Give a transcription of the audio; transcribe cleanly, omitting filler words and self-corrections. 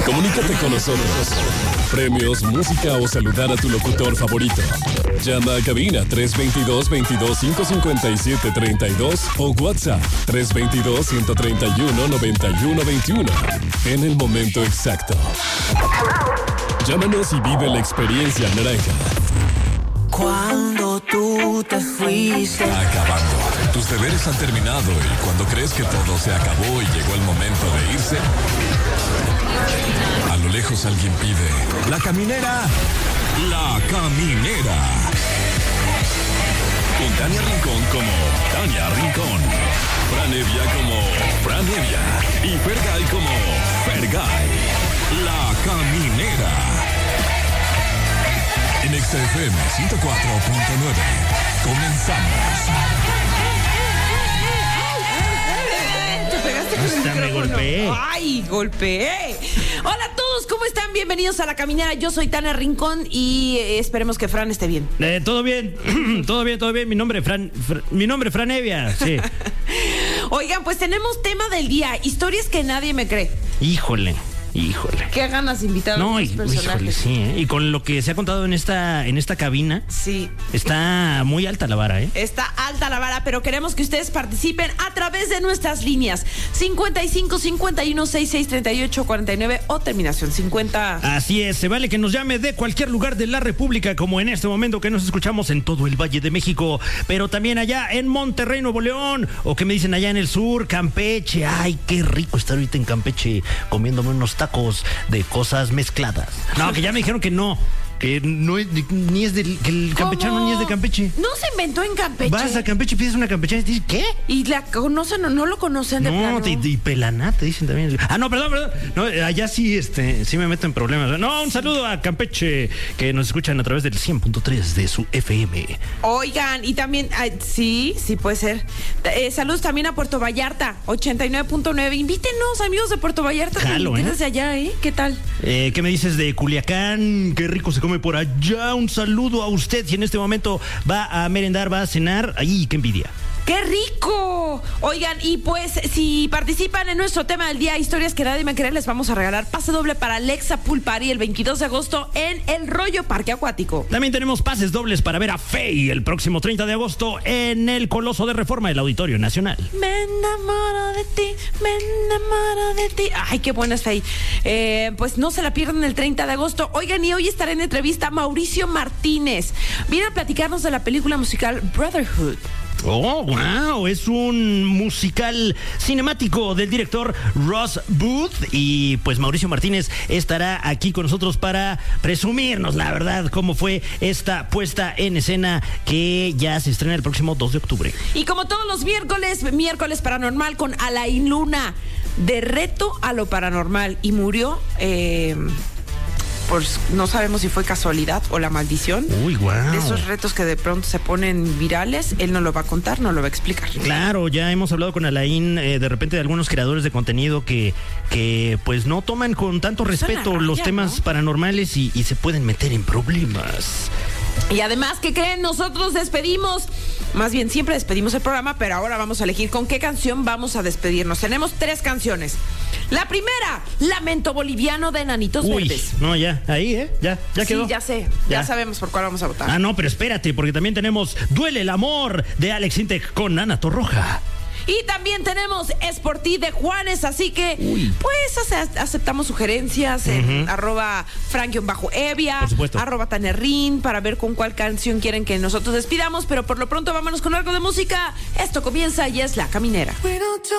Comunícate con nosotros. Premios, música o saludar a tu locutor favorito. Llama a cabina 322-557-32 o WhatsApp 322-131-9121. En el momento exacto. Llámanos y vive la experiencia naranja. Cuando tú te fuiste. Acabando. Tus deberes han terminado y cuando crees que todo se acabó y llegó el momento de irse, a lo lejos alguien pide: ¡La caminera! ¡La caminera! Con Tania Rincón como Tania Rincón, Fran Evia como Fran Evia y Fergay como Fergay. La caminera. En XFM 104.9. Comenzamos. Te pegaste con el micrófono. Me golpeé. ¡Ay, golpeé! Hola a todos, ¿cómo están? Bienvenidos a La Caminera. Yo soy Tania Rincón y esperemos que Fran esté bien. Todo bien, todo bien. Mi nombre es Fran Evia, sí. Oigan, pues tenemos tema del día: historias que nadie me cree. Híjole. Qué ganas de invitar a los personajes. Híjole, sí, ¿eh? Y con lo que se ha contado en esta cabina, sí, está muy alta la vara, ¿eh? Está alta la vara, pero queremos que ustedes participen a través de nuestras líneas 55 51 66 38 49 o terminación 50. Así es, se vale que nos llame de cualquier lugar de la República, como en este momento que nos escuchamos en todo el Valle de México, pero también allá en Monterrey, Nuevo León, o que me dicen allá en el sur, Campeche. Ay, qué rico estar ahorita en Campeche comiéndome unos tacos de cosas mezcladas. No, que ya me dijeron que no. Que no es ni es del que el campechano ¿Cómo? ni es de Campeche. No se inventó en Campeche. Vas a Campeche y pides una campechana y te dicen, ¿qué? ¿Y la conocen o no lo conocen de plano? No, y pelaná te dicen también. Ah, no, perdón. No, allá sí, sí me meto en problemas. No, un saludo a Campeche, que nos escuchan a través del 100.3 de su FM. Oigan, y también, sí puede ser. Saludos también a Puerto Vallarta, 89.9. Invítenos, amigos de Puerto Vallarta. Jalo, Desde allá, ¿eh? ¿Qué tal? ¿Qué me dices de Culiacán? Qué rico se come por allá. Un saludo a usted. Si en este momento va a merendar, va a cenar. ¡Ay, qué envidia! ¡Qué rico! Oigan, y pues si participan en nuestro tema del día, historias que nadie me cree, les vamos a regalar pase doble para Alexa Pool Party el 22 de agosto en El Rollo Parque Acuático. También tenemos pases dobles para ver a Fey el próximo 30 de agosto en el Coloso de Reforma del Auditorio Nacional. Me enamoro de ti, me enamoro de ti. Ay, qué buena es Fey. Pues no se la pierdan el 30 de agosto. Oigan, y hoy estará en entrevista a Mauricio Martínez. Viene a platicarnos de la película musical Brotherhood. Oh, wow, es un musical cinemático del director Ross Booth y pues Mauricio Martínez estará aquí con nosotros para presumirnos, la verdad, cómo fue esta puesta en escena que ya se estrena el próximo 2 de octubre. Y como todos los miércoles paranormal con Alain Luna, de reto a lo paranormal, y murió... pues no sabemos si fue casualidad o la maldición. Uy, guau. De esos retos que de pronto se ponen virales, él no lo va a contar, no lo va a explicar. Claro, ya hemos hablado con Alain, de repente de algunos creadores de contenido que pues no toman con tanto respeto los temas paranormales y se pueden meter en problemas. Y además, ¿qué creen? Nosotros despedimos, más bien siempre despedimos el programa, pero ahora vamos a elegir con qué canción vamos a despedirnos. Tenemos 3 canciones. La primera, Lamento Boliviano de Enanitos Verdes. No, ya, ahí, ya quedó. Sí, ya sé, ya sabemos por cuál vamos a votar. Ah, no, pero espérate, porque también tenemos Duele el Amor de Alex Intec con Ana Torroja. Y también tenemos Es por ti de Juanes, así que pues aceptamos sugerencias en @Frank_Evia, @Tanerrin, para ver con cuál canción quieren que nosotros despidamos, pero por lo pronto vámonos con algo de música. Esto comienza y es La Caminera.